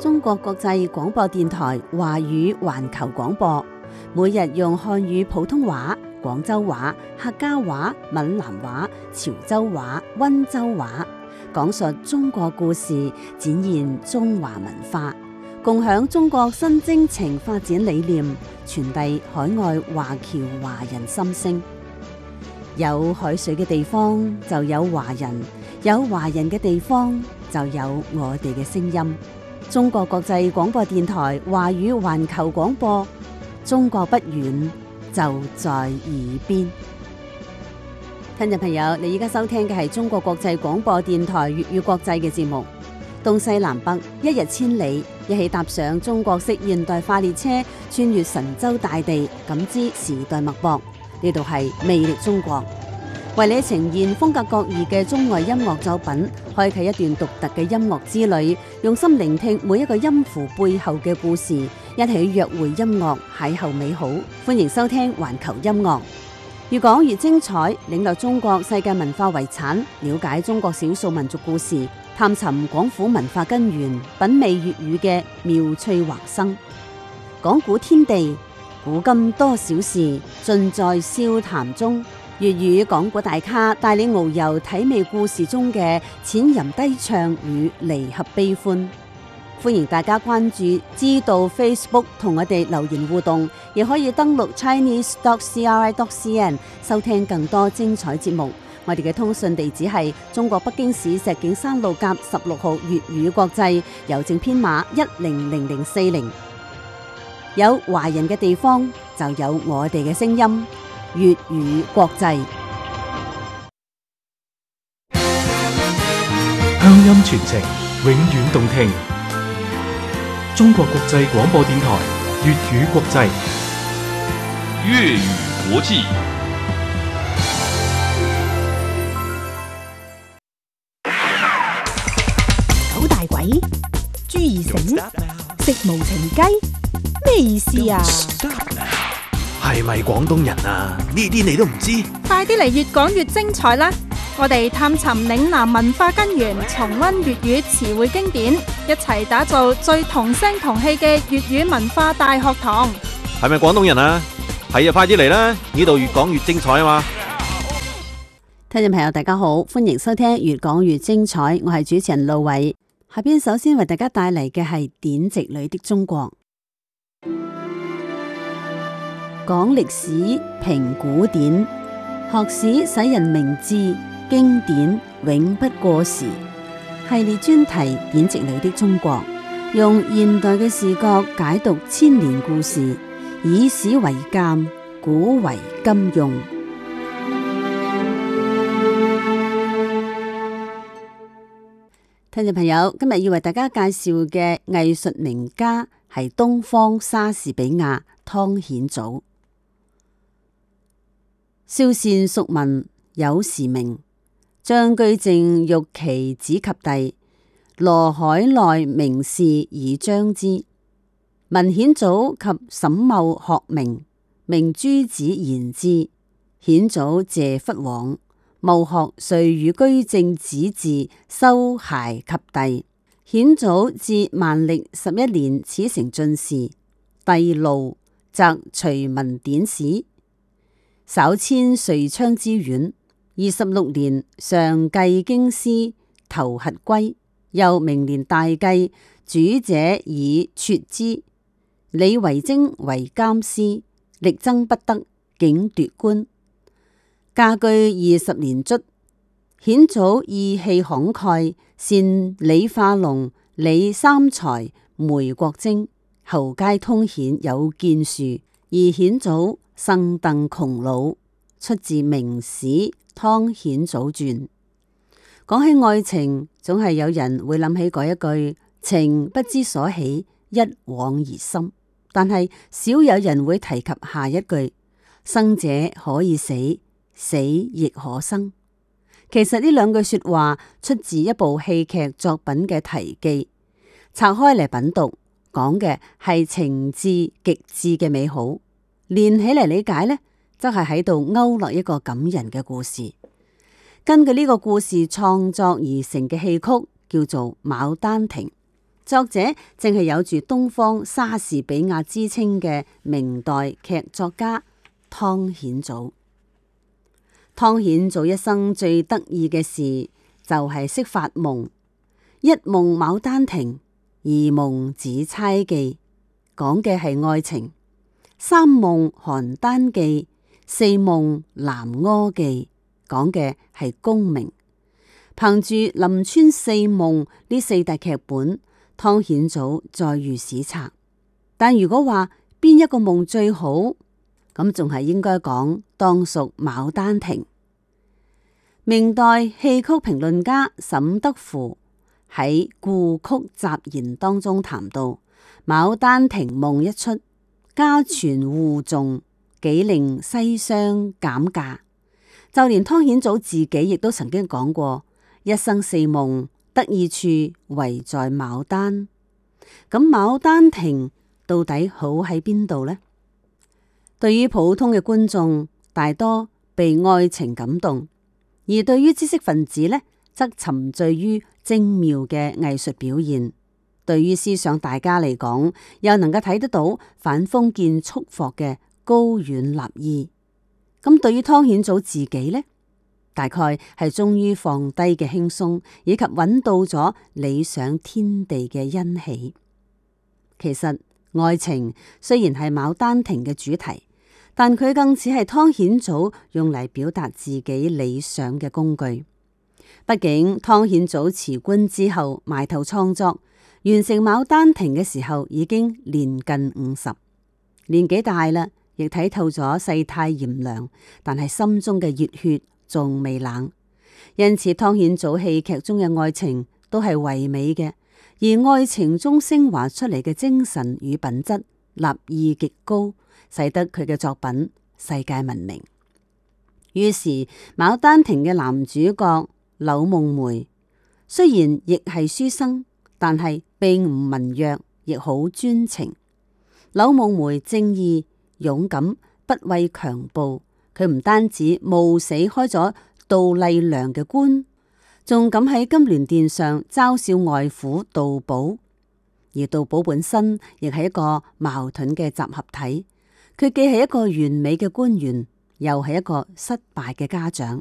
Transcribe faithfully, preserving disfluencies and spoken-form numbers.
中國國際廣播電台華語環球廣播，每日用漢語普通話、廣州話、客家話、閩南話、潮州話、溫州話，講述中國故事，展現中華文化，共享中國新征程發展理念，傳遞海外華僑華人心聲。有海水嘅地方就有華人，有華人嘅地方就有我哋嘅聲音。中國國際廣播電台華語環球廣播，中國不遠，就在耳邊。聽眾朋友，你而家收聽嘅係中國國際廣播電台粵語國際嘅節目。東西南北，一日千里，一起踏上中國式現代化列車，穿越神州大地，感知時代脈搏。呢度係魅力中國，為你呈現風格各異嘅中外音樂作品，開啟一段獨特嘅音樂之旅，用心聆聽每一個音符背後嘅故事，一起約會音樂，邂逅美好。歡迎收聽環球音樂，越講越精彩，領略中國世界文化遺產，了解中國少數民族故事，探尋廣府文化根源，品味粵語嘅妙趣橫生。講古天地，古今多少事，盡在笑談中。粵語講古大咖帶你遨遊體味故事中嘅淺吟低唱與離合悲歡。歡迎大家關注知道 Facebook 同我哋留言互動，亦可以登錄 chinese dot c r i dot c n 收聽更多精彩節目。我哋嘅通訊地址係中國北京市石景山路甲十六號粵語國際，郵政編碼一零零零四零。有華人嘅地方就有我哋嘅聲音，粵語國際， 鄉音傳情，永遠動聽。中國國際廣播電台粵語國際， 粵語國際。 九大鬼，朱二醒，食無情雞，咩意思啊？ 係咪廣東人啊？呢啲你都唔知？ 快啲嚟越講越精彩啦！我哋探尋嶺南文化根源，重溫粵語詞彙經典，一齊打造最同聲同氣嘅粵語文化大學堂。 係咪廣東人啊？係啊，快啲嚟啦！呢度越講越精彩啊嘛！ 聽眾朋友大家好，歡迎收聽越講越精彩，我係主持人路偉。下邊首先為大家帶嚟嘅係典籍裏的中國。講歷史，評古典，學史使人明智，經典永不過時。系列專題典籍裏的中國，用現代嘅視角解讀千年故事，以史為鑑，古為今用。聽眾朋友，今日要為大家介紹嘅藝術名家係東方莎士比亞湯顯祖。少善淑文，有時名。張居正欲其子及第，羅海內名士以彰之。聞顯祖及沈茂學名，命諸子言之。顯祖謝弗往，茂學遂與居正子嗣，修諧及第。顯祖至萬曆十一年始成進士，帝怒，則隨文典史。稍遷遂昌之院，二十六年上繼京師，投核歸。又明年大計，主者以撮之。李維貞為監司，力爭不得，竟奪官。家居二十年卒。顯祖意氣慷慨，善李化龍、李三才、梅國貞，後皆通顯有建樹。而顯祖生鄧窮老，出自明史《湯顯祖傳》。講起愛情，總係有人會諗起嗰一句情不知所起，一往而深。但係少有人會提及下一句生者可以死，死亦可生。其實呢兩句說話出自一部戲劇作品嘅題記，拆開嚟品讀，講嘅係情至極致嘅美好。連起嚟理解呢，則係喺度勾勒一個感人嘅故事。根據呢個故事創作而成嘅戲曲叫做《牡丹亭》。 作者正係有住東方莎士比亞之稱嘅明代劇作家湯顯祖。湯顯祖一生最得意嘅事就係識發夢，一夢牡丹亭，二夢紫釵記，講嘅係愛情；三夢邯鄲記，四夢南柯記，講嘅係功名。憑住臨川四夢呢四大劇本，湯顯祖載譽史冊。但如果話邊一個夢最好，咁仲係應該講當屬牡丹亭。明代戲曲評論家沈德符喺《故曲集言》當中談到，牡丹亭夢一出，家傳戶頌，幾令西廂減價。就連湯顯祖自己亦都曾經講過，一生四夢得意處唯在牡丹。咁牡丹亭到底好喺邊度呢？對於普通嘅觀眾，大多被愛情感動；而對於知識分子呢，則沉醉於精妙嘅藝術表現。對於思想大家嚟講，又能夠睇得到反封建束縛嘅高遠立意。咁對於湯顯祖自己呢，大概係終於放低嘅輕鬆，以及揾到咗理想天地嘅欣喜。其實愛情雖然係牡丹亭嘅主題，但佢更似係湯顯祖用嚟表達自己理想嘅工具。畢竟湯顯祖辭官之後埋頭創作，完成牡丹亭嘅時候已經年近五十，年紀大啦，亦睇透咗世態炎涼，但係心中嘅熱血仲未冷。因此湯顯祖戲劇中嘅愛情都係唯美嘅，而愛情中升華出嚟嘅精神與品質立意極高，使得佢嘅作品世界聞名。於是牡丹亭嘅男主角柳夢梅雖然亦係書生，但係並唔文弱，亦好專情。柳夢梅正義勇敢，不畏強暴。佢唔單止冒死開咗杜麗娘嘅官，仲敢喺金鑾殿上嘲笑外父杜寶。而杜寶本身亦係一個矛盾嘅集合體，佢既係一個完美嘅官員，又係一個失敗嘅家長。